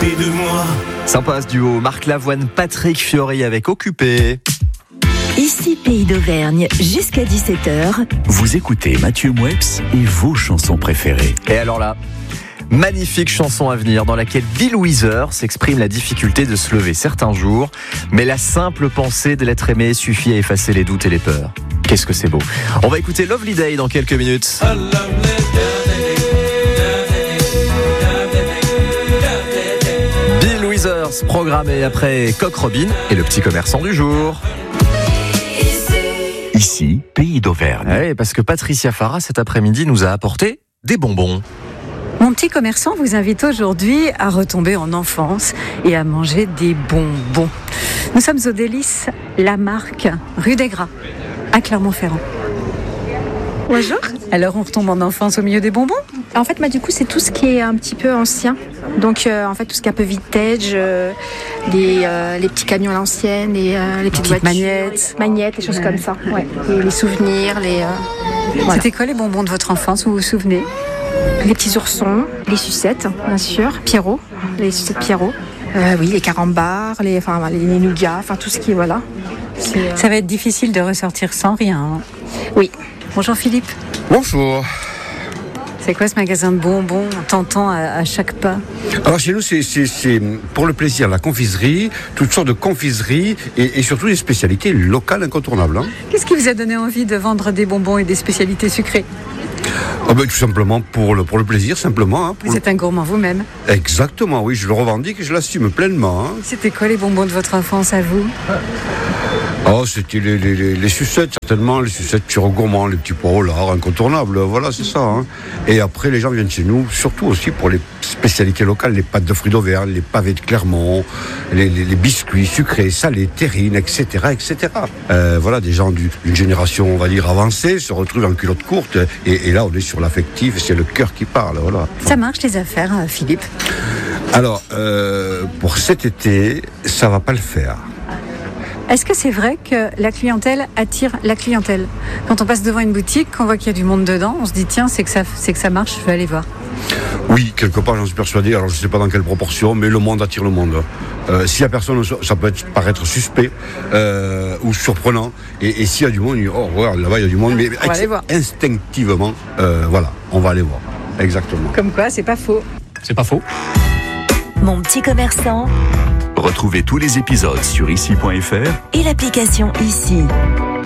de moi. Sympa ce duo, Marc Lavoine, Patrick Fiori avec Occupé. Ici Pays d'Auvergne, jusqu'à 17h. Vous écoutez Mathieu Moueps et vos chansons préférées. Et alors là, magnifique chanson à venir dans laquelle Bill Withers s'exprime la difficulté de se lever certains jours, mais la simple pensée de l'être aimé suffit à effacer les doutes et les peurs. Qu'est-ce que c'est beau. On va écouter Lovely Day dans quelques minutes. Bill Withers, programmé après Coq Robin et le petit commerçant du jour. Ici, Pays d'Auvergne. Oui, parce que Patricia Farah, cet après-midi, nous a apporté des bonbons. Mon petit commerçant vous invite aujourd'hui à retomber en enfance et à manger des bonbons. Nous sommes au Délices La Marque, rue des Gras, à Clermont-Ferrand. Bonjour. Alors on retombe en enfance au milieu des bonbons ? En fait, du coup, c'est tout ce qui est un petit peu ancien. Donc, en fait, tout ce qui est un peu vintage, les petits camions à l'ancienne, les petites voitures, magnettes, les choses comme ça. Ouais. Et les souvenirs, voilà. C'était quoi les bonbons de votre enfance, vous vous souvenez ? Les petits oursons, les sucettes, bien sûr, Pierrot, les sucettes Pierrot. Oui, les carambars, les nougats, tout ce qui est, voilà. Ça va être difficile de ressortir sans rien. Hein. Oui. Bonjour Philippe. Bonjour. C'est quoi ce magasin de bonbons ? On t'entend à chaque pas. Alors chez nous, c'est pour le plaisir, la confiserie, toutes sortes de confiseries et surtout des spécialités locales incontournables. Hein. Qu'est-ce qui vous a donné envie de vendre des bonbons et des spécialités sucrées ? Tout simplement pour le plaisir, simplement. Hein, vous êtes un gourmand vous-même ? Exactement, oui, je le revendique et je l'assume pleinement. Hein. C'était quoi les bonbons de votre enfance à vous ? C'était les sucettes, certainement, les sucettes Pierrot gourmand, les petits pois au lard, incontournables, voilà, c'est ça. Hein. Et après, les gens viennent chez nous, surtout aussi pour les spécialités locales, les pâtes de fruits d'Auvergne, les pavés de Clermont, les biscuits sucrés, salés, terrines, etc., etc. Voilà, des gens d'une génération, on va dire, avancée, se retrouvent en culotte courte, et là, on est sur l'affectif, c'est le cœur qui parle, voilà. Ça marche, les affaires, Philippe ? Alors, pour cet été, ça va pas le faire. Est-ce que c'est vrai que la clientèle attire la clientèle ? Quand on passe devant une boutique, qu'on voit qu'il y a du monde dedans, on se dit tiens, c'est que ça marche, je vais aller voir. Oui, quelque part, j'en suis persuadé. Alors, je ne sais pas dans quelle proportion, mais le monde attire le monde. S'il y a personne, ça peut paraître suspect ou surprenant. Et s'il y a du monde, on dit, oh, regarde, là-bas, il y a du monde. Mais on va aller voir. Instinctivement, voilà, on va aller voir. Exactement. Comme quoi, c'est pas faux. C'est pas faux. Mon petit commerçant. Retrouvez tous les épisodes sur ici.fr Et l'application Ici.